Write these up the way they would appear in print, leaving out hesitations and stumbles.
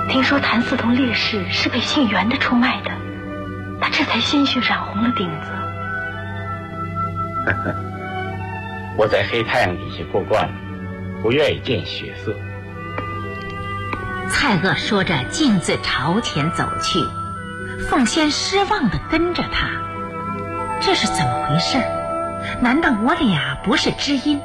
听说谭嗣同烈士是被姓袁的出卖的，他这才鲜血染红了顶子。 我在黑太阳底下过惯，不愿意见血色。 蔡锷说着径自朝前走去，凤仙失望地跟着他。这是怎么回事？难道我俩不是知音？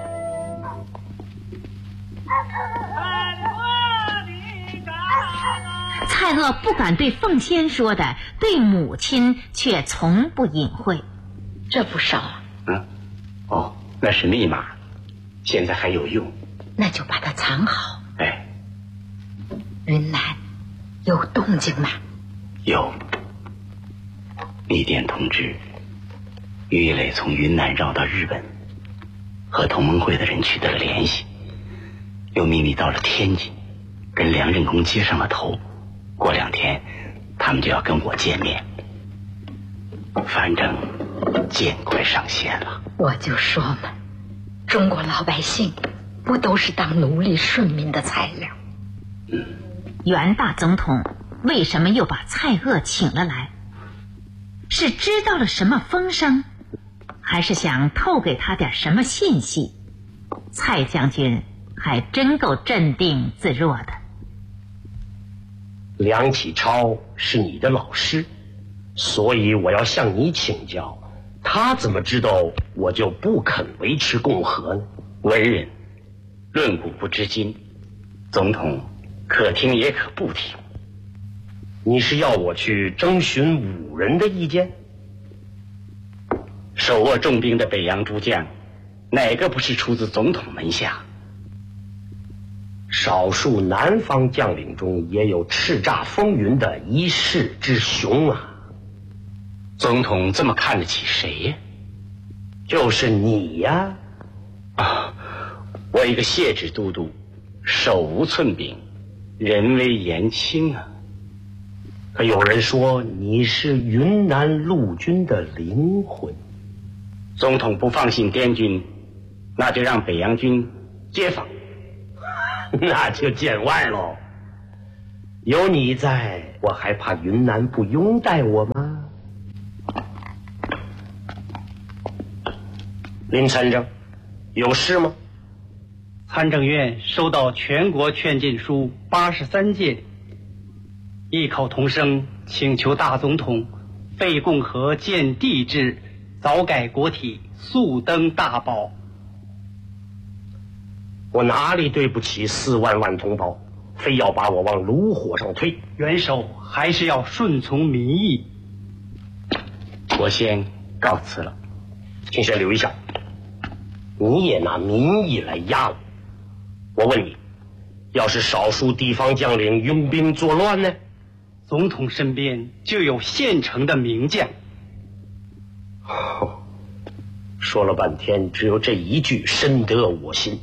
蔡锷不敢对凤仙说的，对母亲却从不隐晦。 这不少啊。 哦，那是密码，现在还有用。 那就把它藏好。 哎， 云南有动静吗？ 有。密电通知，于一磊从云南绕到日本，和同盟会的人取得了联系，又秘密到了天津，跟梁任公接上了头。过2天，他们就要跟我见面。反正剑快上线了。 我就说嘛，中国老百姓不都是当奴隶顺民的材料？ 袁大总统为什么又把蔡锷请了来？是知道了什么风声，还是想透给他点什么信息？蔡将军还真够镇定自若的。 梁启超是你的老师，所以我要向你请教，他怎么知道我就不肯维持共和呢？ 文人论古不知今，总统可听也可不听。 你是要我去征询武人的意见？ 手握重兵的北洋诸将，哪个不是出自总统门下？ 少数南方将领中也有叱咤风云的一世之雄啊！ 总统这么看得起谁呀？ 就是你呀！ 我一个谢指都督，手无寸柄，人微言轻啊。 可有人说你是云南陆军的灵魂。 总统不放心滇军，那就让北洋军接访。 那就见外喽。有你在，我还怕云南不拥戴我吗？林参政，有事吗？ 参政院收到全国劝进书83届，异口同声请求大总统废共和建帝制，早改国体，速登大宝。 我哪里对不起4万万同胞，非要把我往炉火上推？ 元首还是要顺从民意。 我先告辞了。 请先留一下，你也拿民意来压我。我问你，要是少数地方将领拥兵作乱呢？ 总统身边就有现成的名将。 说了半天，只有这一句深得我心。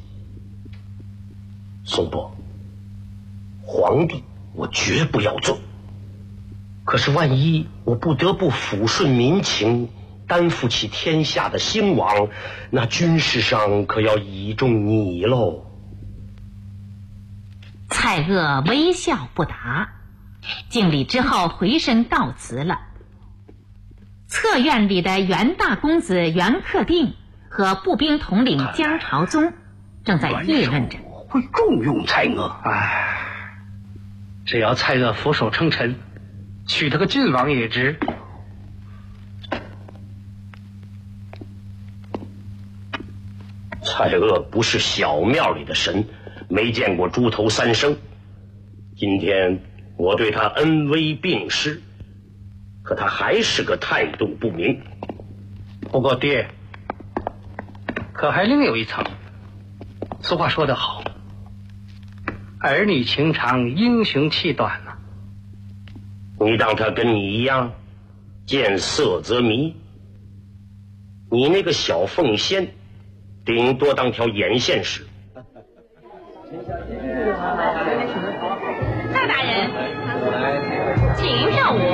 宋伯，皇帝我绝不要做，可是万一我不得不抚顺民情，担负起天下的兴亡，那军事上可要倚重你喽。 蔡锷微笑不答，敬礼之后回身告辞了。侧院里的袁大公子袁克定和步兵统领江朝宗正在议论着。 会重用蔡锷。 只要蔡锷俯首称臣，取他个郡王也值。 蔡锷不是小庙里的神，没见过猪头3升。今天我对他恩威并施，可他还是个态度不明。 不过爹，可还另有一层。俗话说得好，儿女情长，英雄气短呐。 你当他跟你一样，见色则迷？你那个小凤仙，顶多当条眼线使。 蔡大人，请跳舞。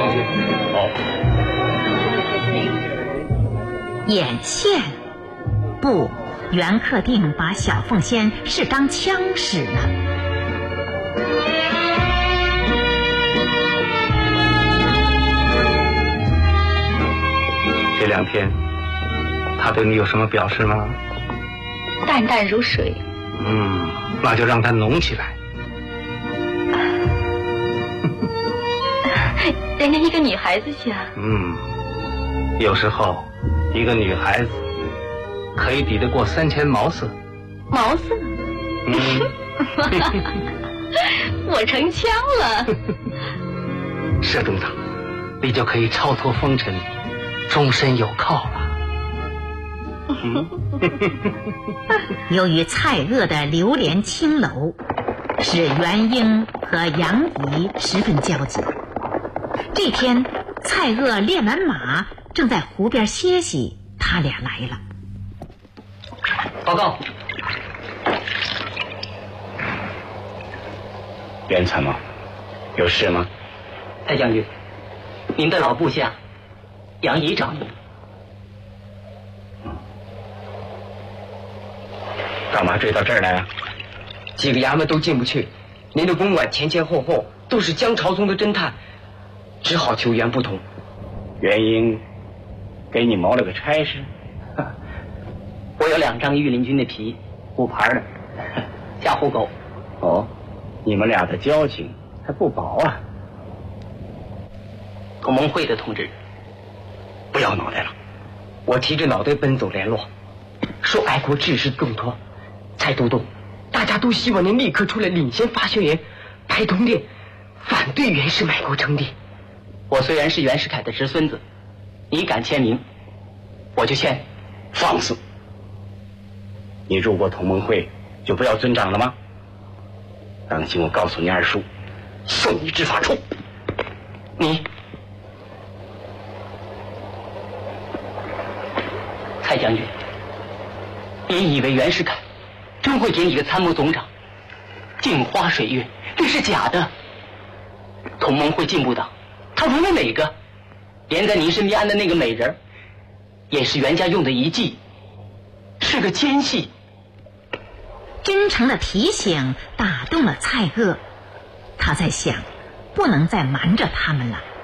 眼线？不，袁克定把小凤仙是当枪使呢。 2天，他对你有什么表示吗？ 淡淡如水。 那就让他浓起来。 人家一个女孩子家。 有时候一个女孩子可以抵得过3000毛色。 毛色？我成枪了。 佘中长，你就可以超脱风尘，终身有靠了。 由于蔡锷的流连青楼，使元英和杨仪十分焦急。这天，蔡锷练完马，正在湖边歇息，他俩来了。 报告， 袁参谋，有事吗？ 蔡将军，您的老部下杨仪找您。 干嘛追到这儿来啊？ 几个衙门都进不去，您的公馆前前后后都是江朝宗的侦探，只好求袁不同。 元英给你谋了个差事？ 我有2张御林军的皮，虎牌的，吓唬狗。 哦，你们俩的交情还不薄啊。 同盟会的同志， 不要脑袋了， 我提着脑袋奔走联络，说爱国志士更多。蔡都督，大家都希望您立刻出来领先发宣言，排通电，反对袁氏卖国称帝。 我虽然是袁世凯的侄孙子，你敢签名，我就签。 放肆！你入过同盟会就不要尊长了吗？当心我告诉你二叔，送你执法处。 你蔡将军，你以为袁世凯真会给你个参谋总长？镜花水月，这是假的。同盟会进步党，他除了哪个，连在您身边安的那个美人，也是袁家用的一计，是个奸细。 真诚的提醒打动了蔡锷，他在想，不能再瞒着他们了。